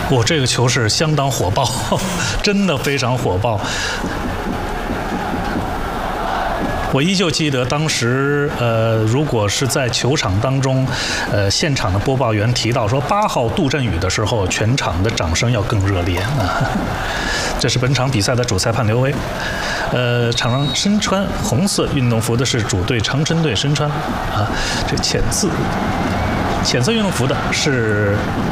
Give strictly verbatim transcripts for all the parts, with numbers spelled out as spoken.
我、哦、这个球是相当火爆，真的非常火爆。我依旧记得当时，呃，如果是在球场当中，呃，现场的播报员提到说八号杜振宇的时候，全场的掌声要更热烈啊。这是本场比赛的主裁判刘威，呃，场上身穿红色运动服的是主队长春队身穿啊，这浅字，浅色运动服的是。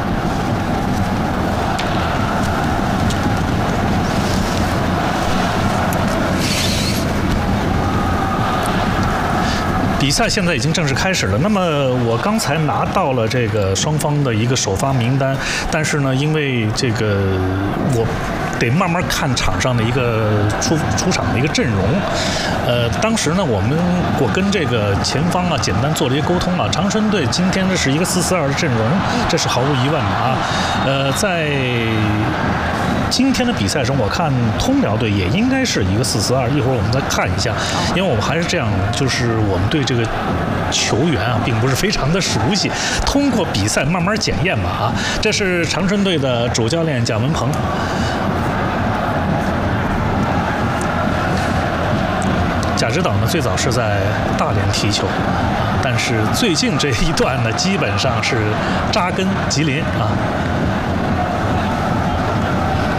比赛现在已经正式开始了。那么我刚才拿到了这个双方的一个首发名单，但是呢，因为这个我得慢慢看场上的一个出出场的一个阵容。呃，当时呢，我们我跟这个前方啊简单做了一个沟通啊，长春队今天这是一个四四二的阵容，这是毫无疑问的啊。呃，在今天的比赛中，我看通辽队也应该是一个四四二，一会儿我们再看一下，因为我们还是这样，就是我们对这个球员啊，并不是非常的熟悉，通过比赛慢慢检验吧啊。这是长春队的主教练蒋文鹏。贾指导呢，最早是在大连踢球，但是最近这一段呢，基本上是扎根吉林啊。